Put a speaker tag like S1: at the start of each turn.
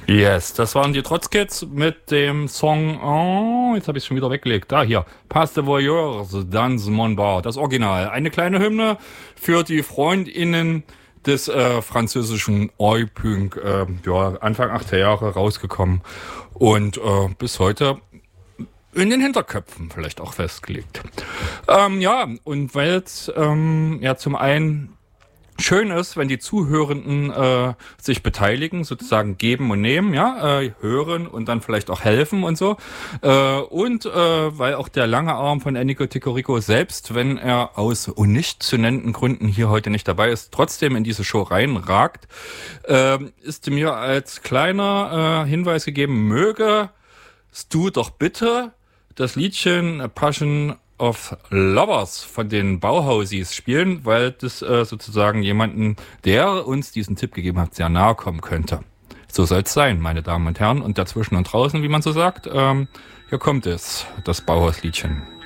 S1: Yes, das waren die Trotzkids mit dem Song, oh, jetzt habe ich es schon wieder weggelegt. Da, hier, Pas de Voyeurs, dans mon bar, das Original. Eine kleine Hymne für die FreundInnen des französischen Oi-Punk, ja, Anfang 80er Jahre rausgekommen und bis heute in den Hinterköpfen vielleicht auch festgelegt. Ja, und weil es ja zum einen schön ist, wenn die Zuhörenden sich beteiligen, sozusagen geben und nehmen, ja, hören und dann vielleicht auch helfen und so. Und weil auch der lange Arm von Ennio Ticorico selbst, wenn er aus nicht zu nennenden Gründen hier heute nicht dabei ist, trotzdem in diese Show reinragt, ist mir als kleiner Hinweis gegeben, mögest du doch bitte das Liedchen Passion of Lovers von den Bauhausis spielen, weil das sozusagen jemanden, der uns diesen Tipp gegeben hat, sehr nahe kommen könnte. So soll es sein, meine Damen und Herren. Und dazwischen und draußen, wie man so sagt, hier kommt es, das Bauhausliedchen.